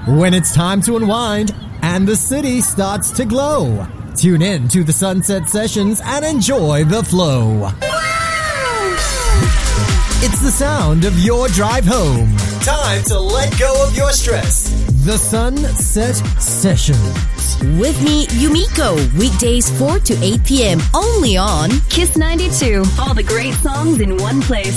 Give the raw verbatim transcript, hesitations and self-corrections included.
when it's time to unwind and the city starts to glow. Tune in to the Sunset Sessions and enjoy the flow. It's the sound of your drive home. Time to let go of your stress. The Sunset Sessions. With me, Yumiko, weekdays four to eight p.m. only on Kiss ninety-two. All the great songs in one place.